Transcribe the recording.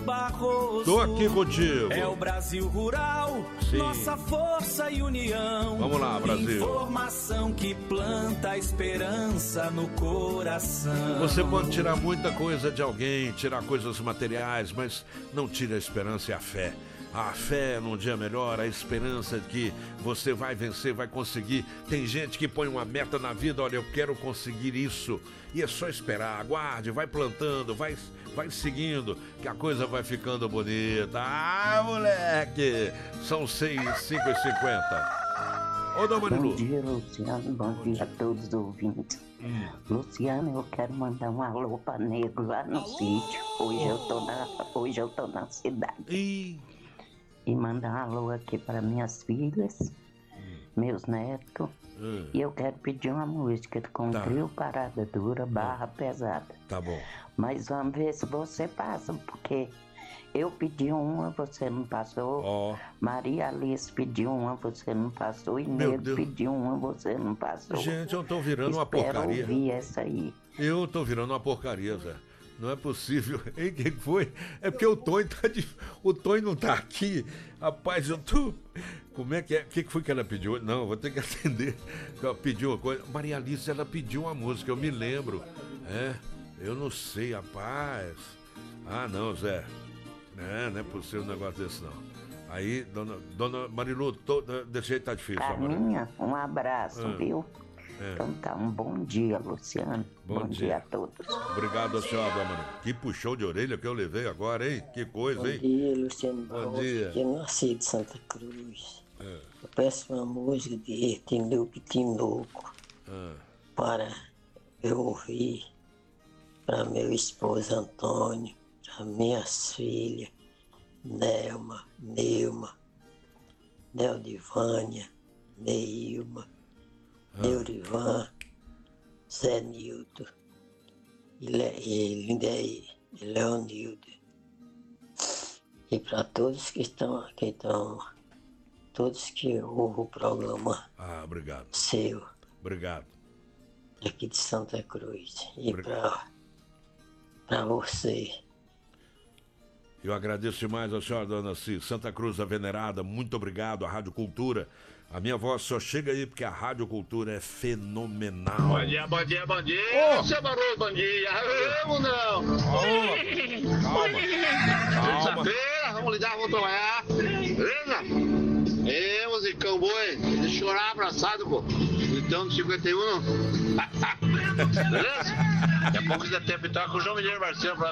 Barroso. Tô aqui contigo. É o Brasil Rural, sim, nossa força e união. Vamos lá, Brasil. Informação que planta a esperança no coração. Você pode tirar muita coisa de alguém, tirar coisas materiais, mas não tire a esperança e a fé. A fé num dia melhor, a esperança de que você vai vencer, vai conseguir. Tem gente que põe uma meta na vida, olha, eu quero conseguir isso. E é só esperar, aguarde, vai plantando, vai seguindo, que a coisa vai ficando bonita. Ah, moleque! São 5h50. Ô, Dom Marilu. Bom dia, Luciano. Bom dia a todos os ouvintes. Luciano, eu quero mandar um alô pra nego lá no sítio. Hoje eu tô na cidade. E mandar um alô aqui para minhas filhas, meus netos. E eu quero pedir uma música com trio Parada Dura, barra pesada. Tá bom. Mas vamos ver se você passa, porque eu pedi uma, você não passou. Maria Alice pediu uma, você não passou. E Nego pediu uma, você não passou. Gente, eu tô virando uma porcaria. Espero ouvir essa aí. Eu tô virando uma porcaria, Zé. Não é possível. Ei, que foi? É porque o Tonho tá o Tonho não tá aqui. Rapaz, eu tô... Como é que é? O que foi que ela pediu? Não, eu vou ter que atender. Ela pediu uma coisa. Maria Alice, ela pediu uma música, eu me lembro. Eu não sei, rapaz. Ah, não, Zé. Não é possível um negócio desse, não. Aí, dona Marilu, desse jeito tá difícil. Carminha, um abraço, viu? Então tá, um bom dia, Luciano. Bom dia a todos. Obrigado, senhora, dona. Que puxão de orelha que eu levei agora, hein? Que coisa, hein? Bom dia, Luciano. Bom dia. Eu nasci de Santa Cruz. Eu peço uma música de Tinoco para eu ouvir, para meu esposo Antônio, para minhas filhas, Nelma, Neuma, Neldivânia, Neilma, Neurivan, Zé Nildo e Leonildo. E para todos que estão todos que ouvem o programa. Obrigado. Seu. Obrigado. Aqui de Santa Cruz. E para você. Eu agradeço demais a senhora, dona Santa Cruz da Venerada. Muito obrigado, a Rádio Cultura. A minha voz só chega aí porque a Rádio Cultura é fenomenal. Bom dia, bom dia, bom dia. Seu Barroso, bom dia. Vamos não. Calma. Terça-feira, vamos ligar, vamos trabalhar. Beleza? Musicão boi. De chorar abraçado, pô. Então, 51, não. Beleza? Daqui a pouco dá tempo, então, com o João Mineiro Marcelo pra